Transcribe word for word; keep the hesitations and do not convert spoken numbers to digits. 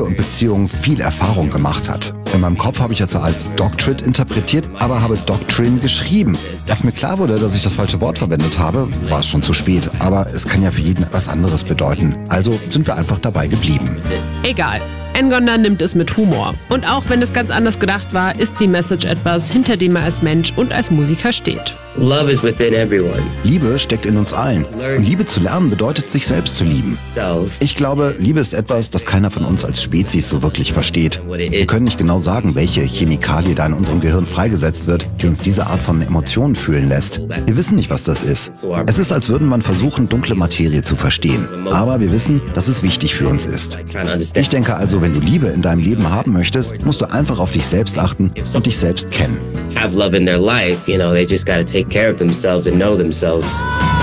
und Beziehungen viel Erfahrung gemacht hat. In meinem Kopf habe ich jetzt als Doctorate interpretiert, aber habe Doctrine geschrieben. Als mir klar wurde, dass ich das falsche Wort verwendet habe, war es schon zu spät. Aber es kann ja für jeden etwas anderes bedeuten. Also sind wir einfach dabei geblieben. Egal. Ngonda nimmt es mit Humor. Und auch wenn es ganz anders gedacht war, ist die Message etwas, hinter dem er als Mensch und als Musiker steht. Love is within everyone. Liebe steckt in uns allen. Und Liebe zu lernen bedeutet, sich selbst zu lieben. Ich glaube, Liebe ist etwas, das keiner von uns als Spezies so wirklich versteht. Wir können nicht genau sagen, welche Chemikalie da in unserem Gehirn freigesetzt wird, die uns diese Art von Emotionen fühlen lässt. Wir wissen nicht, was das ist. Es ist, als würde man versuchen, dunkle Materie zu verstehen. Aber wir wissen, dass es wichtig für uns ist. Ich denke also, wenn du Liebe in deinem Leben haben möchtest, musst du einfach auf dich selbst achten und dich selbst kennen. Have love in their life, you know, they just gotta take care of themselves and know themselves.